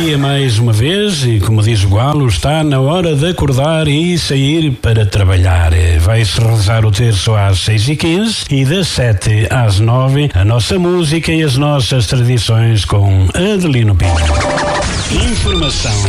dia mais uma vez e, como diz o Galo, está na hora de acordar e sair para trabalhar. Vai-se rezar o terço às 6h15 e das 7 às 9 a nossa música e as nossas tradições com Adelino Pinto. Informação,